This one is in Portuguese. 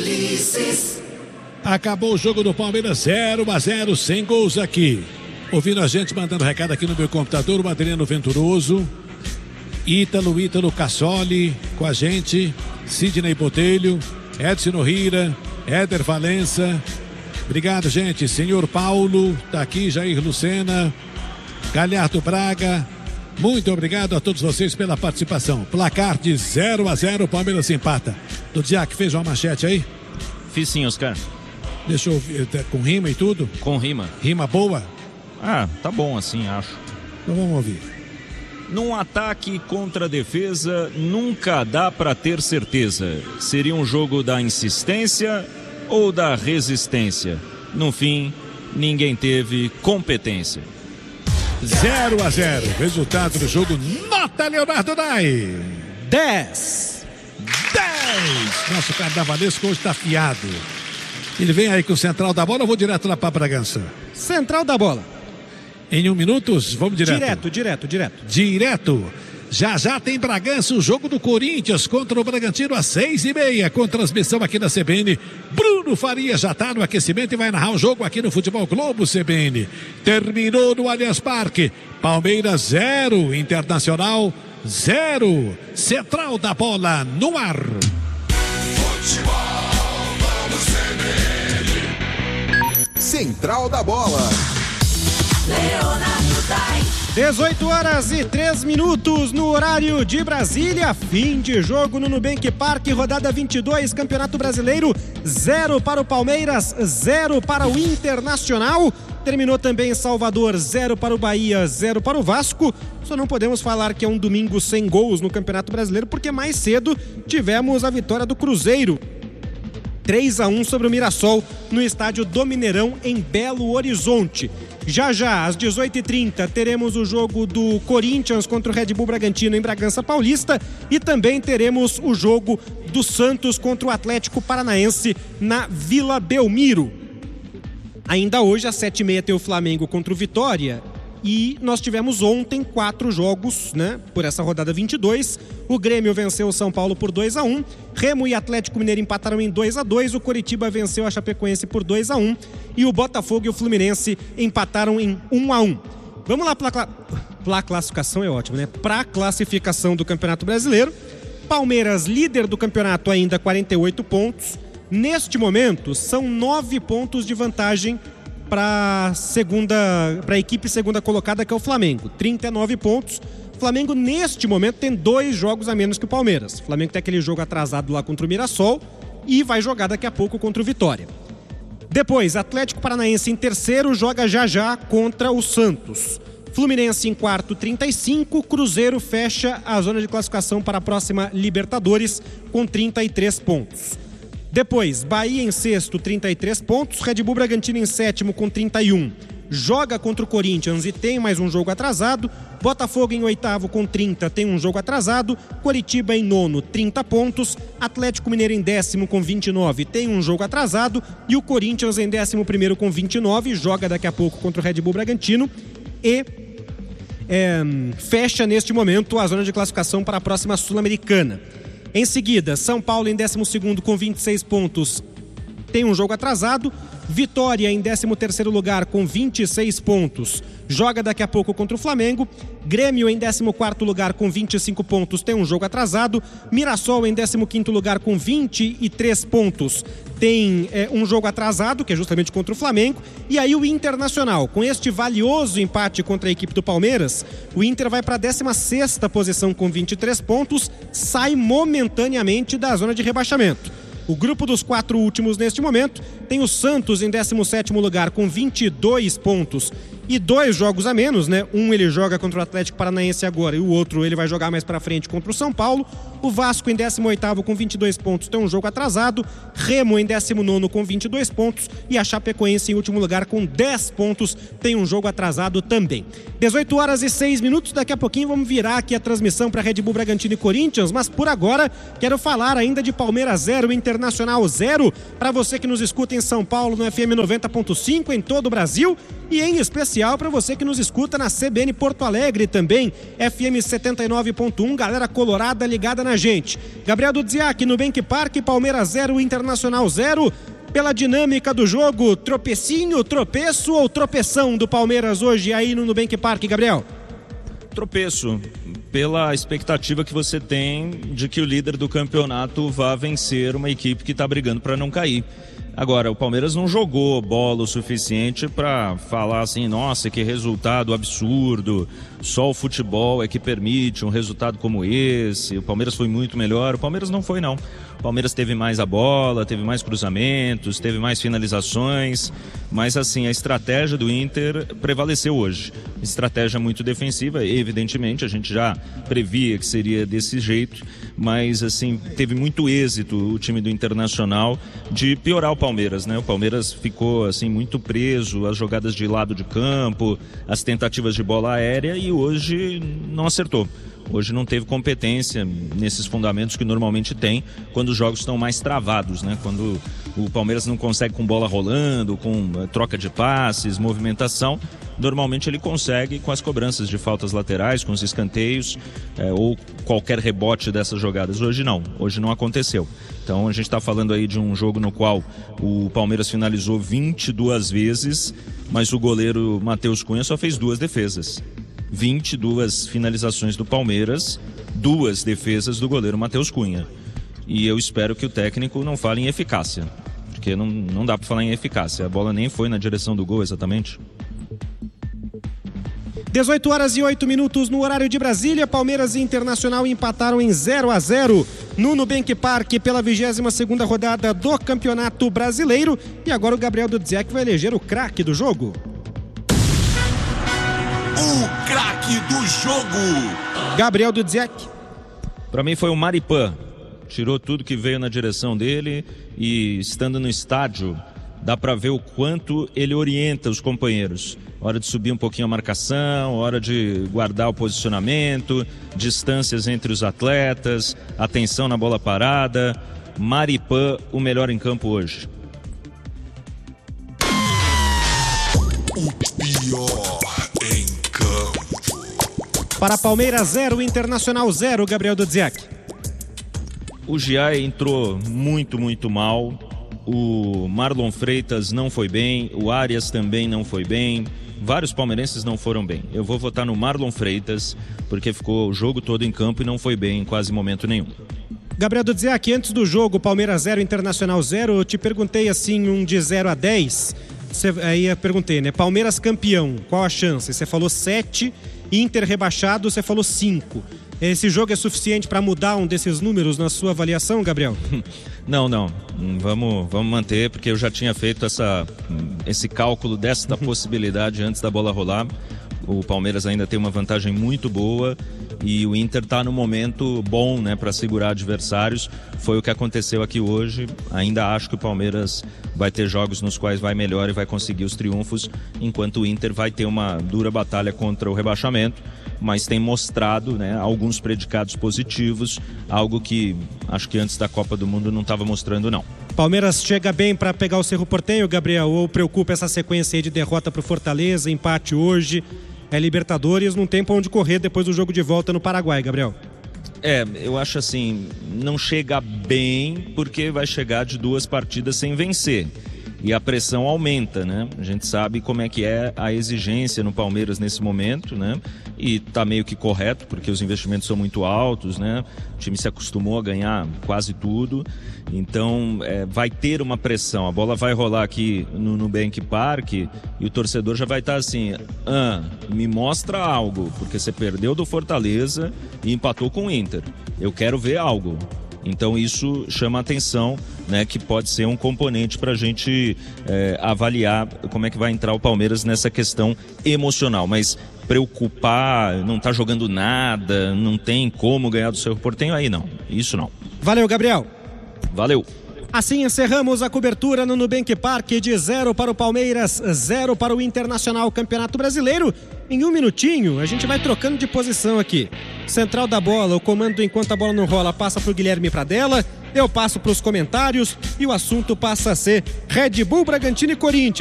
Felizes. Acabou o jogo do Palmeiras 0-0, sem gols aqui. Ouvindo a gente, mandando recado aqui no meu computador, o Adriano Venturoso, Ítalo Cassoli com a gente, Sidney Botelho, Edson Nohira, Éder Valença. Obrigado, gente. Senhor Paulo, tá aqui, Jair Lucena, Galhardo Braga. Muito obrigado a todos vocês pela participação. Placar de 0-0, o Palmeiras empata. Do Diac, fez uma manchete aí? Fiz sim, Oscar. Deixa eu ver, com rima e tudo? Com rima. Rima boa? Ah, tá bom assim, acho. Então vamos ouvir. Num ataque contra a defesa, nunca dá pra ter certeza. Seria um jogo da insistência ou da resistência? No fim, ninguém teve competência. 0-0, resultado do jogo, nota Leonardo Dai. 10. Nosso carnavalesco hoje tá afiado. Ele vem aí com o central da bola, eu vou direto lá pra Bragança. Central da bola. Em 1 minuto, vamos direto. Direto. Já tem Bragança, o jogo do Corinthians contra o Bragantino às 6h30, com transmissão aqui na CBN. Bruno Faria já tá no aquecimento e vai narrar o jogo aqui no Futebol Globo CBN. Terminou no Allianz Parque. Palmeiras 0, Internacional 0. Central da bola no ar. Futebol Globo CBN. Central da bola. Leonardo Dai. 18h03 no horário de Brasília. Fim de jogo no Nubank Parque, rodada 22, Campeonato Brasileiro. 0 para o Palmeiras, 0 para o Internacional. Terminou também em Salvador, 0 para o Bahia, 0 para o Vasco. Só não podemos falar que é um domingo sem gols no Campeonato Brasileiro, porque mais cedo tivemos a vitória do Cruzeiro. 3-1 sobre o Mirassol no estádio do Mineirão, em Belo Horizonte. Já às 18h30, teremos o jogo do Corinthians contra o Red Bull Bragantino em Bragança Paulista e também teremos o jogo do Santos contra o Atlético Paranaense na Vila Belmiro. Ainda hoje, às 7h30, tem o Flamengo contra o Vitória. E nós tivemos ontem 4 jogos, né, por essa rodada 22. O Grêmio venceu o São Paulo por 2-1. Remo e Atlético Mineiro empataram em 2-2. O Coritiba venceu a Chapecoense por 2-1. E o Botafogo e o Fluminense empataram em 1-1. Vamos lá para classificação, é ótimo, né? Para a classificação do Campeonato Brasileiro. Palmeiras, líder do campeonato, ainda 48 pontos. Neste momento, são 9 pontos de vantagem para a equipe segunda colocada, que é o Flamengo, 39 pontos. O Flamengo neste momento tem 2 jogos a menos que o Palmeiras. O Flamengo tem aquele jogo atrasado lá contra o Mirassol e vai jogar daqui a pouco contra o Vitória. Depois, Atlético Paranaense em terceiro, joga já contra o Santos. Fluminense em quarto, 35. Cruzeiro fecha a zona de classificação para a próxima Libertadores com 33 pontos. Depois, Bahia em sexto, 33 pontos. Red Bull Bragantino em sétimo com 31. Joga contra o Corinthians e tem mais um jogo atrasado. Botafogo em oitavo com 30, tem um jogo atrasado. Coritiba em nono, 30 pontos. Atlético Mineiro em décimo com 29, tem um jogo atrasado. E o Corinthians em 11º com 29, joga daqui a pouco contra o Red Bull Bragantino. E fecha neste momento a zona de classificação para a próxima Sul-Americana. Em seguida, São Paulo em 12º com 26 pontos, tem um jogo atrasado. Vitória em 13º lugar com 26 pontos, joga daqui a pouco contra o Flamengo. Grêmio em 14º lugar com 25 pontos, tem um jogo atrasado. Mirassol em 15º lugar com 23 pontos, tem um jogo atrasado, que é justamente contra o Flamengo. E aí o Internacional, com este valioso empate contra a equipe do Palmeiras, o Inter vai para a 16ª posição com 23 pontos, sai momentaneamente da zona de rebaixamento. O grupo dos 4 últimos neste momento tem o Santos em 17º lugar com 22 pontos e 2 jogos a menos, né? Um ele joga contra o Atlético Paranaense agora e o outro ele vai jogar mais pra frente contra o São Paulo. O Vasco em 18º com 22 pontos, tem um jogo atrasado. Remo em 19º com 22 pontos e a Chapecoense em último lugar com 10 pontos, tem um jogo atrasado também. 18h06, daqui a pouquinho vamos virar aqui a transmissão para Red Bull Bragantino e Corinthians, mas por agora quero falar ainda de Palmeiras 0, Internacional 0, para você que nos escuta em São Paulo no FM 90.5, em todo o Brasil, e em especial para você que nos escuta na CBN Porto Alegre também, FM 79.1, galera colorada ligada na gente. Gabriel Dudziak, Nubank Park, Palmeiras 0, Internacional 0. Pela dinâmica do jogo, tropecinho, tropeço ou tropeção do Palmeiras hoje aí no Nubank Park, Gabriel? Tropeço, pela expectativa que você tem de que o líder do campeonato vá vencer uma equipe que está brigando para não cair. Agora, o Palmeiras não jogou bola o suficiente para falar assim, nossa, que resultado absurdo, só o futebol é que permite um resultado como esse, o Palmeiras foi muito melhor. O Palmeiras não foi, não. O Palmeiras teve mais a bola, teve mais cruzamentos, teve mais finalizações, mas assim, a estratégia do Inter prevaleceu hoje. Estratégia muito defensiva, evidentemente, a gente já previa que seria desse jeito, mas assim, teve muito êxito o time do Internacional de piorar o Palmeiras, né? O Palmeiras ficou assim muito preso às jogadas de lado de campo, às tentativas de bola aérea e hoje não acertou. Hoje não teve competência nesses fundamentos que normalmente tem quando os jogos estão mais travados, né? Quando o Palmeiras não consegue com bola rolando, com troca de passes, movimentação, normalmente ele consegue com as cobranças de faltas laterais, com os escanteios ou qualquer rebote dessas jogadas. Hoje não aconteceu. Então a gente está falando aí de um jogo no qual o Palmeiras finalizou 22 vezes, mas o goleiro Matheus Cunha só fez 2 defesas. 22 finalizações do Palmeiras, 2 defesas do goleiro Matheus Cunha. E eu espero que o técnico não fale em eficácia, porque não dá para falar em eficácia. A bola nem foi na direção do gol exatamente. 18 horas e 8 minutos no horário de Brasília. Palmeiras e Internacional empataram em 0-0 no Nubank Park pela 22ª rodada do Campeonato Brasileiro. E agora o Gabriel Dudziak vai eleger o craque do jogo. O craque do jogo. Gabriel Dudziak. Para mim foi o Maripan. Tirou tudo que veio na direção dele e estando no estádio dá para ver o quanto ele orienta os companheiros. Hora de subir um pouquinho a marcação, hora de guardar o posicionamento, distâncias entre os atletas, atenção na bola parada. Maripan, o melhor em campo hoje. O pior em campo. Para Palmeiras 0, Internacional 0, Gabriel Dudziak. O Giai entrou muito mal. O Marlon Freitas não foi bem. O Arias também não foi bem. Vários palmeirenses não foram bem. Eu vou votar no Marlon Freitas, porque ficou o jogo todo em campo e não foi bem em quase momento nenhum. Gabriel Dudziak, antes do jogo, Palmeiras 0, Internacional 0, eu te perguntei assim, um de 0 a 10. Aí eu perguntei, né? Palmeiras campeão, qual a chance? Você falou 7, Inter rebaixado, você falou 5. Esse jogo é suficiente para mudar um desses números na sua avaliação, Gabriel? Não. Vamos manter, porque eu já tinha feito esse cálculo desta possibilidade antes da bola rolar. O Palmeiras ainda tem uma vantagem muito boa e o Inter está no momento bom, né, para segurar adversários. Foi o que aconteceu aqui hoje. Ainda acho que o Palmeiras vai ter jogos nos quais vai melhor e vai conseguir os triunfos, enquanto o Inter vai ter uma dura batalha contra o rebaixamento, mas tem mostrado, né, alguns predicados positivos, algo que acho que antes da Copa do Mundo não estava mostrando, não. Palmeiras chega bem para pegar o Cerro Porteño, Gabriel, ou preocupa essa sequência aí de derrota para o Fortaleza, empate hoje, Libertadores, não tem para onde correr depois do jogo de volta no Paraguai, Gabriel? Eu acho assim, não chega bem porque vai chegar de 2 partidas sem vencer. E a pressão aumenta, né? A gente sabe como é que é a exigência no Palmeiras nesse momento, né? E tá meio que correto, porque os investimentos são muito altos, né? O time se acostumou a ganhar quase tudo. Então, vai ter uma pressão. A bola vai rolar aqui no Nubank Park e o torcedor já vai estar assim, me mostra algo, porque você perdeu do Fortaleza e empatou com o Inter. Eu quero ver algo. Então isso chama a atenção, né, que pode ser um componente para a gente avaliar como é que vai entrar o Palmeiras nessa questão emocional. Mas preocupar, não tá jogando nada, não tem como ganhar do Cerro Porteño, aí não, isso não. Valeu, Gabriel. Valeu. Assim encerramos a cobertura no Nubank Park de 0 para o Palmeiras, 0 para o Internacional Campeonato Brasileiro. Em um minutinho, a gente vai trocando de posição aqui. Central da bola, o comando enquanto a bola não rola passa para o Guilherme Pradella, eu passo para os comentários e o assunto passa a ser Red Bull, Bragantino e Corinthians.